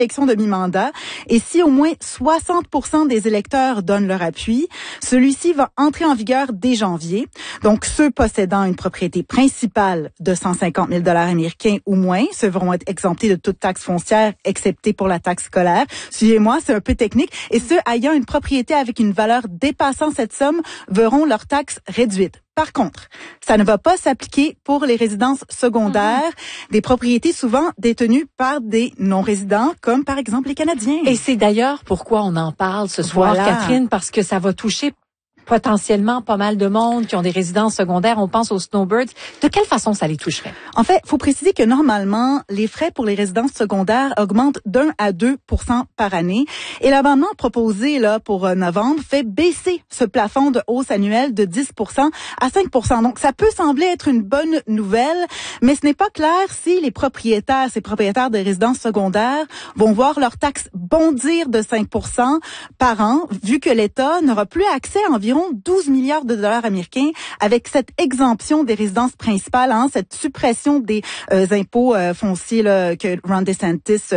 élection de mi-mandat. Et si au moins 60% des électeurs donnent leur appui, celui-ci va entrer en vigueur dès janvier. Donc, ceux possédant une propriété principale de 150 000 $ américains ou moins, ceux vont être exemptés de toute taxe foncière, excepté pour la taxe scolaire. Suivez-moi, c'est un peu technique. Et ceux ayant une propriété avec une valeur dépassant cette somme verront leur taxe réduite. Par contre, ça ne va pas s'appliquer pour les résidences secondaires, des propriétés souvent détenues par des non-résidents, comme par exemple les Canadiens. Et c'est d'ailleurs pourquoi on en parle ce soir, Voilà. Catherine, parce que ça va toucher potentiellement pas mal de monde qui ont des résidences secondaires. On pense aux snowbirds. De quelle façon ça les toucherait? En fait, faut préciser que normalement, les frais pour les résidences secondaires augmentent d'1 à 2 % par année. Et l'amendement proposé là pour novembre fait baisser ce plafond de hausse annuelle de 10 % à 5 %. Donc, ça peut sembler être une bonne nouvelle, mais ce n'est pas clair si ces propriétaires de résidences secondaires vont voir leur taxe bondir de 5 % par an, vu que l'État n'aura plus accès à environ 12 milliards de dollars américains avec cette exemption des résidences principales, cette suppression des impôts fonciers là, que Ron DeSantis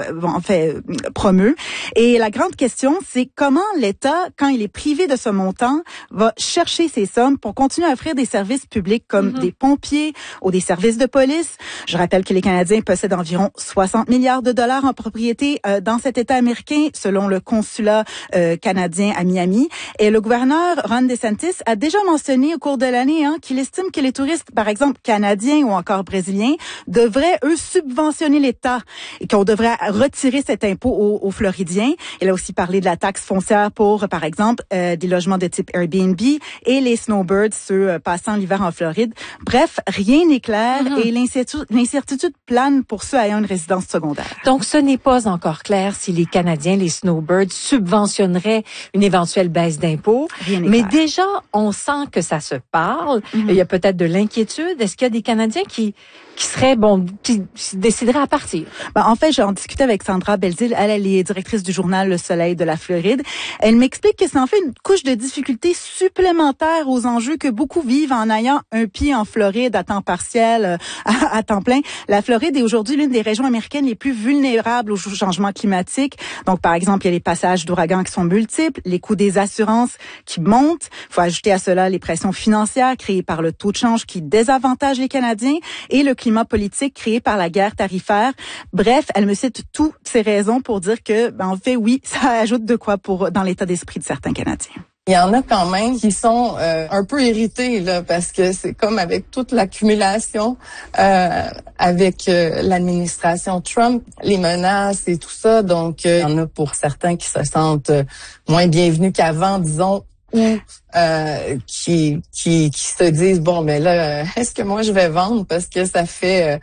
promeut. Et la grande question, c'est comment l'État, quand il est privé de ce montant, va chercher ces sommes pour continuer à offrir des services publics comme des pompiers ou des services de police. Je rappelle que les Canadiens possèdent environ 60 milliards de dollars en propriété dans cet État américain, selon le consulat canadien à Miami. Et le gouverneur Ron DeSantis a déjà mentionné au cours de l'année qu'il estime que les touristes, par exemple canadiens ou encore brésiliens, devraient, eux, subventionner l'État et qu'on devrait retirer cet impôt aux Floridiens. Il a aussi parlé de la taxe foncière pour, par exemple, des logements de type Airbnb et les snowbirds, ceux passant l'hiver en Floride. Bref, rien n'est clair et l'incertitude plane pour ceux ayant une résidence secondaire. Donc, ce n'est pas encore clair si les Canadiens, les snowbirds, subventionneraient une éventuelle baisse d'impôts. Mais déjà, on sent que ça se parle. Il y a peut-être de l'inquiétude. Est-ce qu'il y a des Canadiens qui décideraient à partir? En fait, j'en discutais avec Sandra Belzile. Elle est directrice du journal Le Soleil de la Floride. Elle m'explique que c'est en fait une couche de difficulté supplémentaire aux enjeux que beaucoup vivent en ayant un pied en Floride à temps partiel, à temps plein. La Floride est aujourd'hui l'une des régions américaines les plus vulnérables au changement climatique. Donc, par exemple, il y a les passages d'ouragans qui sont multiples, les coûts des assurances qui montent. Il faut ajouter à cela les pressions financières créées par le taux de change qui désavantage les Canadiens et le climat politique créé par la guerre tarifaire. Bref, elle me cite toutes ces raisons pour dire que, en fait, oui, ça ajoute de quoi dans l'état d'esprit de certains Canadiens. Il y en a quand même qui sont un peu irrités là parce que c'est comme avec toute l'accumulation avec l'administration Trump, les menaces et tout ça. Donc il y en a pour certains qui se sentent moins bienvenus qu'avant, disons, ou qui se disent mais là est-ce que moi je vais vendre parce que ça fait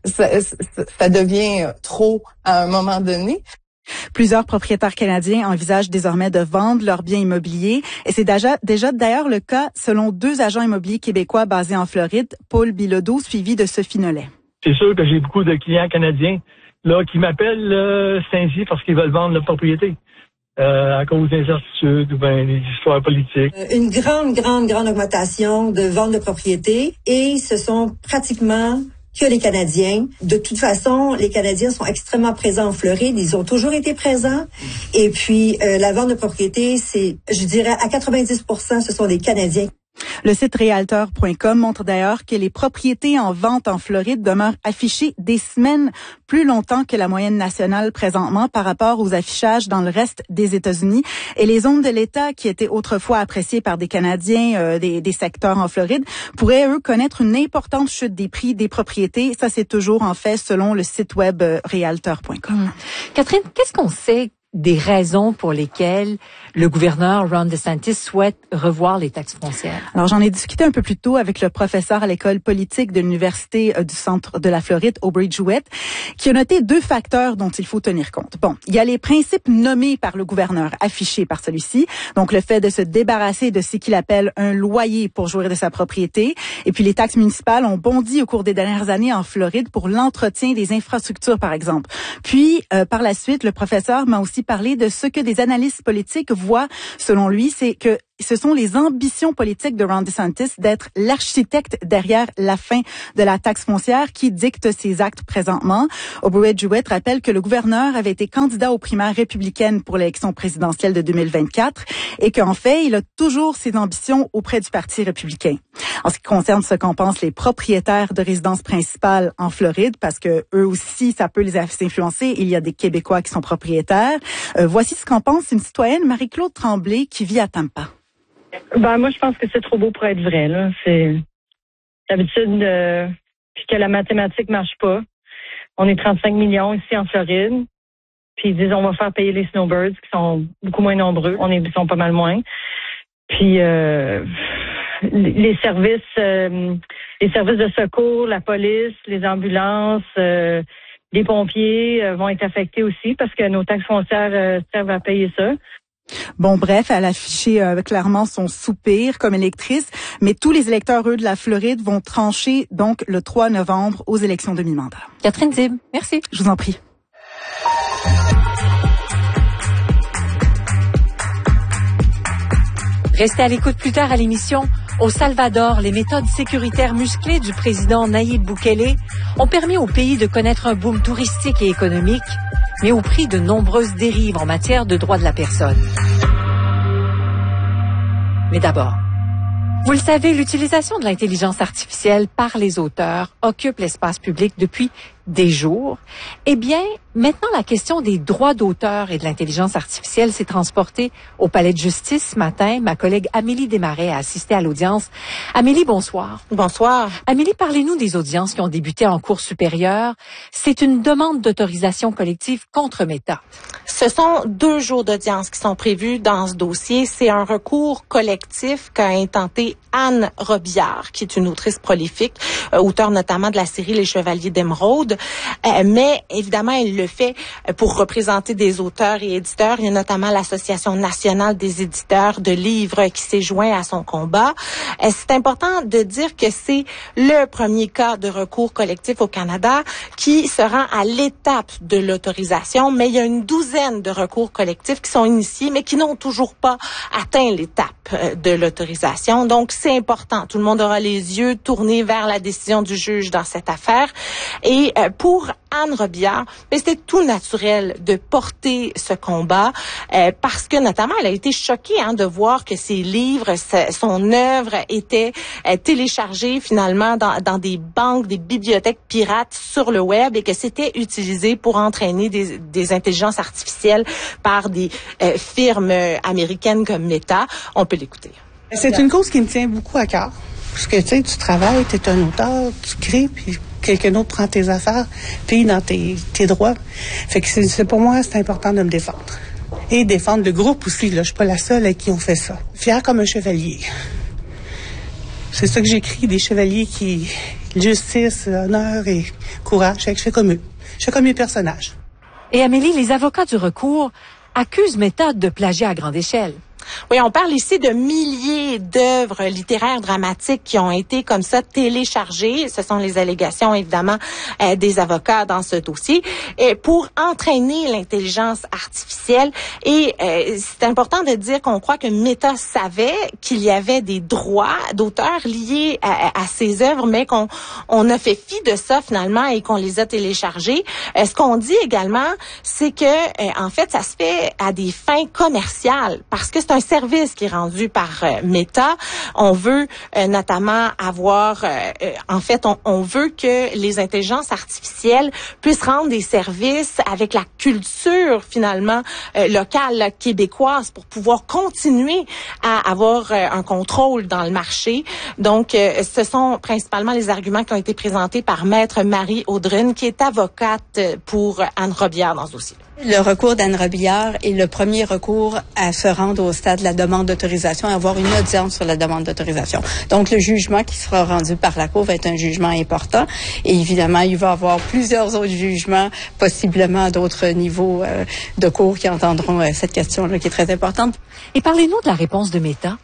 ça devient trop à un moment donné. Plusieurs propriétaires canadiens envisagent désormais de vendre leurs biens immobiliers et c'est déjà d'ailleurs le cas selon 2 agents immobiliers québécois basés en Floride, Paul Bilodeau suivi de Sophie Nollet. C'est sûr que j'ai beaucoup de clients canadiens là qui m'appellent Saint-Cy parce qu'ils veulent vendre leur propriété. À cause des incertitudes ou des histoires politiques. Une grande augmentation de vente de propriétés et ce sont pratiquement que les Canadiens. De toute façon, les Canadiens sont extrêmement présents en Floride. Ils ont toujours été présents. Et puis, la vente de propriété, c'est, je dirais, à 90 %, ce sont des Canadiens. Le site Realtor.com montre d'ailleurs que les propriétés en vente en Floride demeurent affichées des semaines plus longtemps que la moyenne nationale présentement par rapport aux affichages dans le reste des États-Unis. Et les zones de l'État qui étaient autrefois appréciées par des Canadiens, des secteurs en Floride, pourraient, eux, connaître une importante chute des prix des propriétés. Ça, c'est toujours en fait selon le site web Realtor.com. Catherine, qu'est-ce qu'on sait des raisons pour lesquelles le gouverneur Ron DeSantis souhaite revoir les taxes foncières? Alors, j'en ai discuté un peu plus tôt avec le professeur à l'école politique de l'Université du Centre de la Floride, Aubrey Jewett, qui a noté 2 facteurs dont il faut tenir compte. Bon, il y a les principes nommés par le gouverneur, affichés par celui-ci. Donc, le fait de se débarrasser de ce qu'il appelle un loyer pour jouir de sa propriété. Et puis, les taxes municipales ont bondi au cours des dernières années en Floride pour l'entretien des infrastructures, par exemple. Puis, par la suite, le professeur m'a aussi parler de ce que des analystes politiques voient, selon lui, c'est que ce sont les ambitions politiques de Ron DeSantis d'être l'architecte derrière la fin de la taxe foncière qui dicte ses actes présentement. Obrecht Jewett rappelle que le gouverneur avait été candidat aux primaires républicaines pour l'élection présidentielle de 2024 et qu'en fait, il a toujours ses ambitions auprès du Parti républicain. En ce qui concerne ce qu'en pensent les propriétaires de résidences principales en Floride, parce que eux aussi, ça peut les influencer. Il y a des Québécois qui sont propriétaires. Voici ce qu'en pense une citoyenne, Marie-Claude Tremblay, qui vit à Tampa. Moi, je pense que c'est trop beau pour être vrai, là. C'est d'habitude puis que la mathématique marche pas. On est 35 millions ici en Floride. Puis ils disent on va faire payer les snowbirds qui sont beaucoup moins nombreux. Ils sont pas mal moins. Puis les services de secours, la police, les ambulances, les pompiers vont être affectés aussi parce que nos taxes foncières servent à payer ça. Bon, bref, elle affichait clairement son soupir comme électrice, mais tous les électeurs, eux, de la Floride vont trancher donc le 3 novembre aux élections de mi-mandat. Catherine Zib, merci. Je vous en prie. Restez à l'écoute plus tard à l'émission. Au Salvador, les méthodes sécuritaires musclées du président Nayib Bukele ont permis au pays de connaître un boom touristique et économique, mais au prix de nombreuses dérives en matière de droits de la personne. Mais d'abord, vous le savez, l'utilisation de l'intelligence artificielle par les auteurs occupe l'espace public depuis des jours. Eh bien, maintenant, la question des droits d'auteur et de l'intelligence artificielle s'est transportée au palais de justice ce matin. Ma collègue Amélie Desmarais a assisté à l'audience. Amélie, bonsoir. Bonsoir. Amélie, parlez-nous des audiences qui ont débuté en Cour supérieure. C'est une demande d'autorisation collective contre Meta. Ce sont 2 jours d'audience qui sont prévus dans ce dossier. C'est un recours collectif qu'a intenté Anne Robillard, qui est une autrice prolifique, auteure notamment de la série Les Chevaliers d'Émeraude. Mais évidemment, elle le fait pour représenter des auteurs et éditeurs. Il y a notamment l'Association nationale des éditeurs de livres qui s'est joint à son combat. C'est important de dire que c'est le premier cas de recours collectif au Canada qui se rend à l'étape de l'autorisation, mais il y a une douzaine de recours collectifs qui sont initiés, mais qui n'ont toujours pas atteint l'étape de l'autorisation. Donc, c'est important. Tout le monde aura les yeux tournés vers la décision du juge dans cette affaire. Et pour Anne Robillard, c'était tout naturel de porter ce combat parce que notamment elle a été choquée de voir que ses livres, son œuvre était téléchargée finalement dans des banques, des bibliothèques pirates sur le web et que c'était utilisé pour entraîner des intelligences artificielles par des firmes américaines comme Meta. On peut l'écouter. C'est une cause qui me tient beaucoup à cœur. Parce que tu travailles, tu es un auteur, tu crées, puis quelqu'un d'autre prend tes affaires, puis dans tes droits. Fait que c'est pour moi, c'est important de me défendre. Et défendre le groupe aussi, là. Je suis pas la seule à qui on fait ça. Fière comme un chevalier. C'est ça que j'écris, des chevaliers qui... justice, honneur et courage. Fait que je fais comme eux. Je fais comme mes personnages. Et Amélie, les avocats du recours accusent Meta de plagiat à grande échelle. Oui, on parle ici de milliers d'œuvres littéraires dramatiques qui ont été comme ça téléchargées. Ce sont les allégations, évidemment, des avocats dans ce dossier, pour entraîner l'intelligence artificielle. Et c'est important de dire qu'on croit que Meta savait qu'il y avait des droits d'auteur liés à ces œuvres, mais qu'on a fait fi de ça finalement et qu'on les a téléchargées. Ce qu'on dit également, c'est que en fait, ça se fait à des fins commerciales parce que c'est un service qui est rendu par Meta. On veut notamment avoir, en fait, on veut que les intelligences artificielles puissent rendre des services avec la culture finalement locale québécoise pour pouvoir continuer à avoir un contrôle dans le marché. Donc, ce sont principalement les arguments qui ont été présentés par Maître Marie Audrine, qui est avocate pour Anne Robillard dans ce dossier. Le recours d'Anne Robillard est le premier recours à se rendre au stade de la demande d'autorisation, à avoir une audience sur la demande d'autorisation. Donc, le jugement qui sera rendu par la Cour va être un jugement important. Et évidemment, il va y avoir plusieurs autres jugements, possiblement à d'autres niveaux de cours qui entendront cette question-là qui est très importante. Et parlez-nous de la réponse de Meta.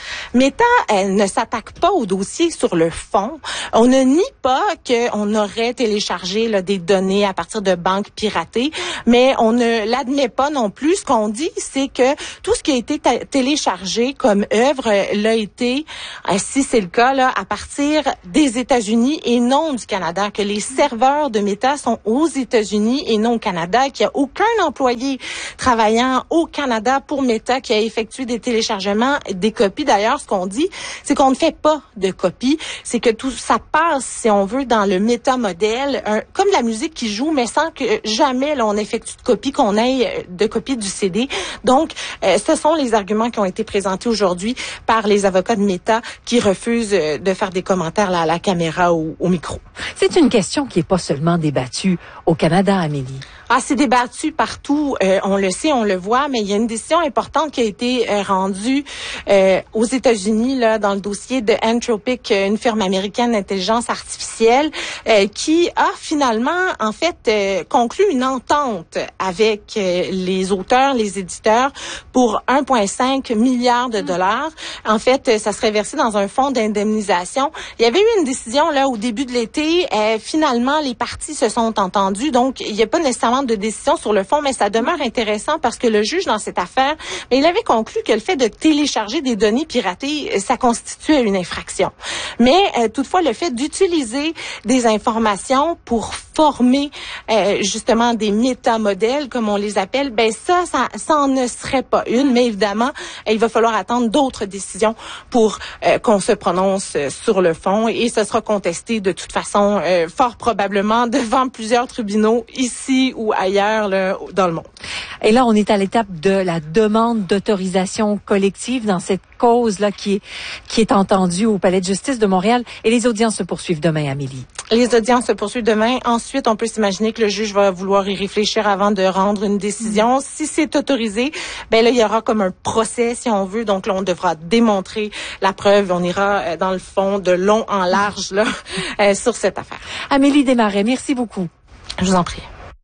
Meta ne s'attaque pas au dossier sur le fond. On ne nie pas qu'on aurait téléchargé là, des données à partir de banques piratées, mais on ne l'admet pas non plus. Ce qu'on dit, c'est que tout ce qui a été téléchargé comme œuvre l'a été, si c'est le cas, là, à partir des États-Unis et non du Canada, que les serveurs de Meta sont aux États-Unis et non au Canada, qu'il n'y a aucun employé travaillant au Canada pour Meta qui a effectué des téléchargements, des copies. D'ailleurs, ce qu'on dit, c'est qu'on ne fait pas de copies. C'est que tout ça passe, si on veut, dans le métamodèle, comme la musique qui joue, mais sans que jamais là, on effectue de copies, qu'on ait de copies du CD. Donc, ce sont les arguments qui ont été présentés aujourd'hui par les avocats de Meta qui refusent de faire des commentaires là, à la caméra ou au micro. C'est une question qui n'est pas seulement débattue au Canada, Amélie. C'est débattu partout, on le sait, on le voit, mais il y a une décision importante qui a été rendue aux États-Unis là dans le dossier de Anthropic, une firme américaine d'intelligence artificielle, qui a finalement en fait conclu une entente avec les auteurs, les éditeurs pour 1,5 milliard de dollars. En fait, ça serait versé dans un fonds d'indemnisation. Il y avait eu une décision là au début de l'été. Finalement, les parties se sont entendues, donc il n'y a pas nécessairement de décision sur le fond, mais ça demeure intéressant parce que le juge dans cette affaire, il avait conclu que le fait de télécharger des données piratées, ça constituait une infraction. Mais toutefois, le fait d'utiliser des informations pour former justement des métamodèles, comme on les appelle, ça en ne serait pas une. Mais évidemment, il va falloir attendre d'autres décisions pour qu'on se prononce sur le fond et ce sera contesté de toute façon fort probablement devant plusieurs tribunaux ici ou ailleurs là, dans le monde. Et là, on est à l'étape de la demande d'autorisation collective dans cette cause là qui est entendue au Palais de justice de Montréal et les audiences se poursuivent demain, Amélie. Les audiences se poursuivent demain. Ensuite, on peut s'imaginer que le juge va vouloir y réfléchir avant de rendre une décision. Si c'est autorisé, là, il y aura comme un procès, si on veut. Donc là, on devra démontrer la preuve. On ira dans le fond de long en large là sur cette affaire. Amélie Desmarais, merci beaucoup. Je vous en prie.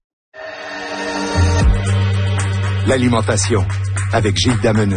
L'alimentation avec Gilles Dameneux.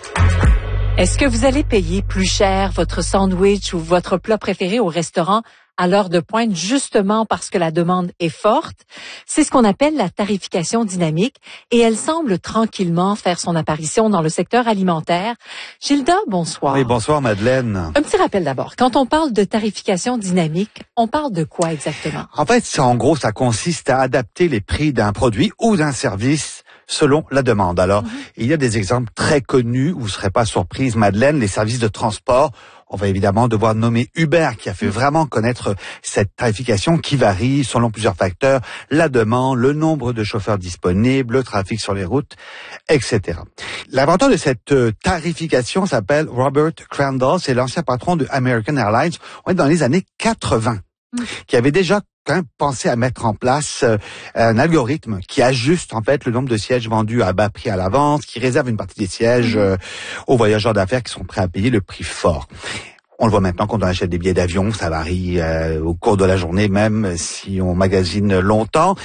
Est-ce que vous allez payer plus cher votre sandwich ou votre plat préféré au restaurant à l'heure de pointe, justement parce que la demande est forte? C'est ce qu'on appelle la tarification dynamique et elle semble tranquillement faire son apparition dans le secteur alimentaire. Gilda, bonsoir. Oui, bonsoir Madeleine. Un petit rappel d'abord. Quand on parle de tarification dynamique, on parle de quoi exactement? En fait, en gros, ça consiste à adapter les prix d'un produit ou d'un service selon la demande. Alors, il y a des exemples très connus, vous ne serez pas surprise, Madeleine, les services de transport. On va évidemment devoir nommer Uber, qui a fait vraiment connaître cette tarification qui varie selon plusieurs facteurs, la demande, le nombre de chauffeurs disponibles, le trafic sur les routes, etc. L'inventeur de cette tarification s'appelle Robert Crandall, c'est l'ancien patron de American Airlines. On est dans les années 80, qui avait déjà pensé à mettre en place un algorithme qui ajuste en fait le nombre de sièges vendus à bas prix à l'avance, qui réserve une partie des sièges aux voyageurs d'affaires qui sont prêts à payer le prix fort. On le voit maintenant quand on achète des billets d'avion, ça varie au cours de la journée, même si on magasine longtemps.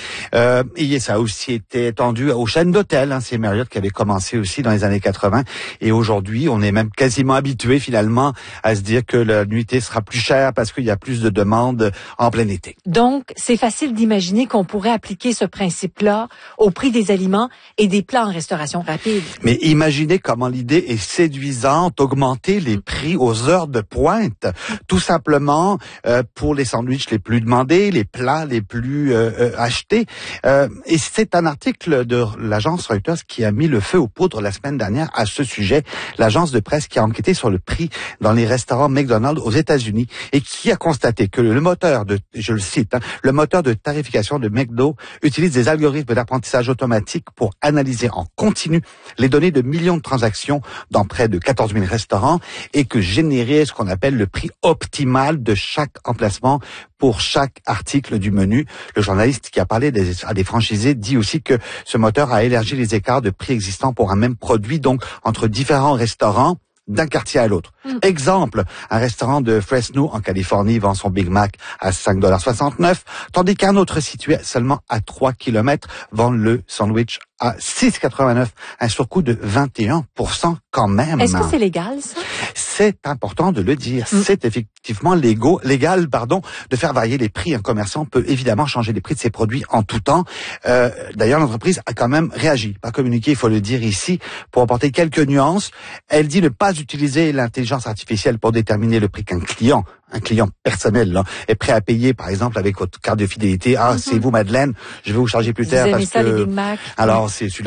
Et ça a aussi été étendu aux chaînes d'hôtels. C'est Marriott qui avait commencé aussi dans les années 80. Et aujourd'hui, on est même quasiment habitué finalement à se dire que la nuitée sera plus chère parce qu'il y a plus de demandes en plein été. Donc, c'est facile d'imaginer qu'on pourrait appliquer ce principe-là au prix des aliments et des plats en restauration rapide. Mais imaginez comment l'idée est séduisante, augmenter les prix aux heures de pointe, tout simplement pour les sandwichs les plus demandés, les plats les plus achetés. Et c'est un article de l'agence Reuters qui a mis le feu aux poudres la semaine dernière à ce sujet. L'agence de presse qui a enquêté sur le prix dans les restaurants McDonald's aux États-Unis et qui a constaté que le moteur de, je le cite, le moteur de tarification de McDo utilise des algorithmes d'apprentissage automatique pour analyser en continu les données de millions de transactions dans près de 14 000 restaurants et que générer ce qu'on appelle le prix optimal de chaque emplacement pour chaque article du menu. Le journaliste qui a parlé à des franchisés dit aussi que ce moteur a élargi les écarts de prix existants pour un même produit, donc entre différents restaurants d'un quartier à l'autre. Exemple, un restaurant de Fresno en Californie vend son Big Mac à $5,69, tandis qu'un autre situé seulement à 3 km vend le sandwich à $6,89, un surcoût de 21% quand même. Est-ce que c'est légal, ça? C'est important de le dire. C'est effectivement légal, de faire varier les prix. Un commerçant peut évidemment changer les prix de ses produits en tout temps. D'ailleurs, l'entreprise a quand même réagi, pas communiqué, il faut le dire ici, pour apporter quelques nuances. Elle dit ne pas utiliser l'intelligence artificielle pour déterminer le prix qu'un client personnel là, est prêt à payer, par exemple, avec votre carte de fidélité. Ah, c'est vous, Madeleine, je vais vous charger plus tard parce ça, que... les Big Mac. Alors, c'est celui-là